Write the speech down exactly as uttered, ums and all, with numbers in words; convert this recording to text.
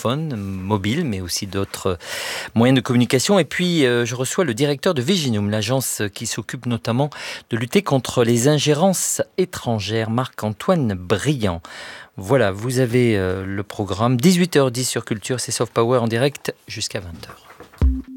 téléphone mobile, mais aussi d'autres moyens de communication. Et puis, euh, je reçois le directeur de Viginum, l'agence qui s'occupe notamment de lutter contre les ingérences étrangères, Marc-Antoine Briand. Voilà, vous avez euh, le programme dix-huit heures dix sur Culture, c'est Soft Power en direct jusqu'à vingt heures.